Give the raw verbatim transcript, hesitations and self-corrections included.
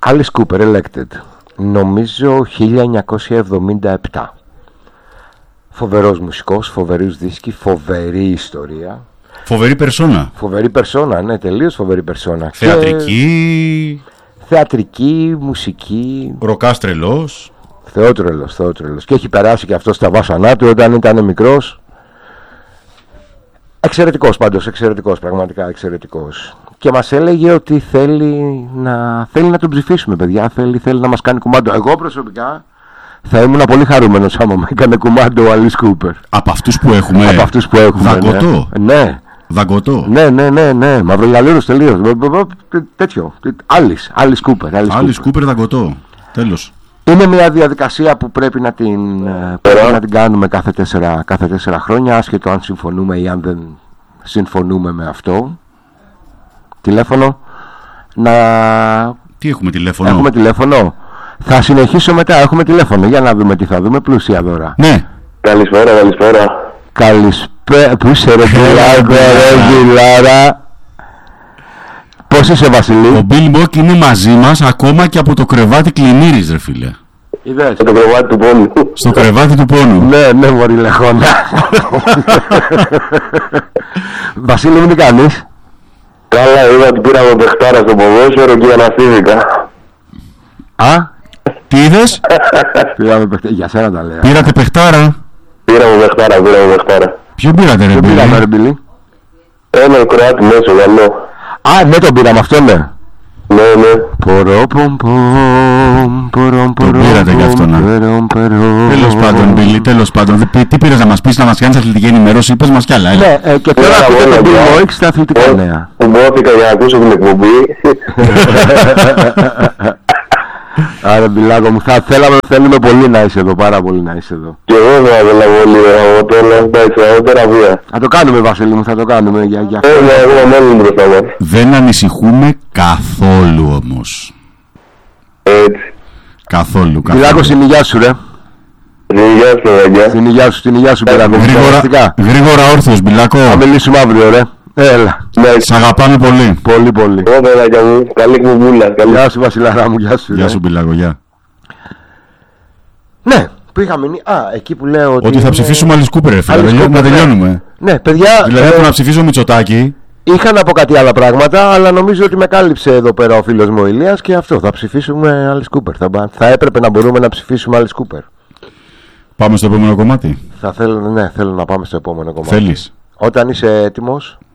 Alice Cooper, Elected. Νομίζω χίλια εννιακόσια εβδομήντα επτά. Φοβερός μουσικός, φοβερούς δίσκοι, φοβερή ιστορία. Φοβερή περσόνα. Φοβερή περσόνα, ναι, τελείως φοβερή περσόνα. Θεατρική. Και... θεατρική, μουσική. Ροκάς τρελός. Θεότρελος, θεότρελος. Και έχει περάσει και αυτό στα βάσανά του όταν ήταν μικρός. Εξαιρετικός πάντως, εξαιρετικός, πραγματικά εξαιρετικός. Και μας έλεγε ότι θέλει να, θέλει να τον ψηφίσουμε, παιδιά. Θέλει, θέλει να μας κάνει κουμάντο. Εγώ προσωπικά θα ήμουν πολύ χαρούμενος άμα με έκανε κουμάντο ο Alice Cooper. Από αυτούς που έχουμε. Από αυτούς που έχουμε. Δαγκωτό. Ναι. ναι. Δαγκωτό. Ναι, ναι, ναι, ναι. Μαυρογιαλίρος τελείως. Τέτοιο. Alice, Alice Cooper. Alice, Alice Cooper, δαγκωτό. Τέλος. Είναι μια διαδικασία που πρέπει να την, πρέπει να την κάνουμε κάθε τέσσερα, κάθε τέσσερα χρόνια, άσχετο αν συμφωνούμε ή αν δεν συμφωνούμε με αυτό. Τηλέφωνο. Να... Τι έχουμε τηλέφωνο? Έχουμε τηλέφωνο. Θα συνεχίσω μετά. Έχουμε τηλέφωνο. Για να δούμε τι θα δούμε. Πλούσια δώρα. Ναι. Καλησπέρα, καλησπέρα. Καλησπέρα. Πού είσαι ρε Γιλάρα? Πώς είσαι Βασιλή? Ο Bill Mock είναι μαζί μας ακόμα και από το κρεβάτι κλινήρης ρε φίλε. Είδες? Στο κρεβάτι του πόνου. Στο κρεβάτι του πόνου. Ναι, ναι μωρή λεχόνα. Βασίλη μου τι κάνεις? Καλά, είδα ότι πήραμε παιχτάρα στο ποδόσφαιρο και αναστήθηκα. Α? Τι είδες? Πήραμε παιχτάρα, για σένα τα λέω. Πήρατε παιχτάρα? Πήραμε παιχτάρα, πήραμε παιχτάρα. Ποιον πήρατε ρε Ποιον πήραμε ρε Μπιλί? Ένα Κροάτι μέσο, καλό. Α, ναι τον πήραμε αυτό ναι. Ναι, ναι. Τον πήρατε κι αυτό να. Τέλος πάντων, Μπιλί, τέλος πάντων. Τι πήρες να μας πεις, να μας κάνεις αθλητική ενημέρωση? Πες μας κι άλλα. Ναι, και τώρα ακούτε τον Bill Mock στα αθλητικά νέα. Κουμπώθηκα για να ακούσω την εκπομπή. Άρα Μπιλάκο μου, θα θέλαμε, θέλουμε πολύ να είσαι εδώ, πάρα πολύ να είσαι εδώ. Και εγώ θα ήθελα πολύ από τώρα, εντάξει, θεραπεία. Θα το κάνουμε Βασίλη μου, θα το κάνουμε για, για... Ε, ναι, εγώ μέλλον μπροστά μας. Δεν ανησυχούμε καθόλου όμως. Έτσι. Καθόλου, καθόλου. Μπιλάκο, στην υγειά σου ρε. Στην υγειά σου, παιδιά. Στην υγειά σου, στην υγειά σου πήραμε. Γρήγορα, γρήγορα όρθιος Μπιλάκο. Θα μιλήσουμε αύριο ρε. Έλα. Σ' αγαπάμε πολύ. Πολύ πολύ. Εγώ παιδάκια μου, καλή κουμπούλα. Γεια σου Βασιλάρα μου, γεια σου. Γεια σου Μπιλάκο, γεια. Ναι, που είχα μείνει. Α, εκεί που λέω ότι. Ότι θα ψηφίσουμε Alice Cooper, ρε φίλε. Να τελειώνουμε. Ναι, παιδιά. Δηλαδή από να ψηφίσω Μητσοτάκη. Είχα να πω κάτι άλλα πράγματα, αλλά νομίζω ότι με κάλυψε εδώ πέρα ο φίλος μου ο Ηλίας και αυτό. Θα ψηφίσουμε Alice Cooper. Θα, θα έπρεπε να μπορούμε να ψηφίσουμε Alice Cooper. Πάμε στο επόμενο κομμάτι. Θα θέλω, ναι, θέλω να πάμε στο επόμενο κομμάτι. Θέλεις? Όταν είσαι έτοιμος.